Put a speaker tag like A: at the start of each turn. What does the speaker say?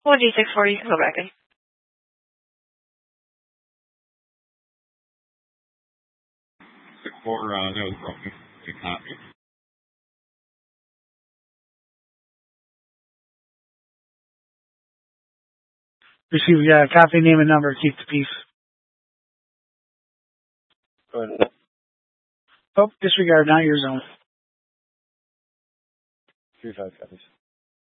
A: Well, G640, you can go back in.
B: That was broken. Copy.
C: Receive, copy, name and number, keep the peace.
D: Go ahead.
C: Oh, disregard, not your zone.
D: 3-5 copies.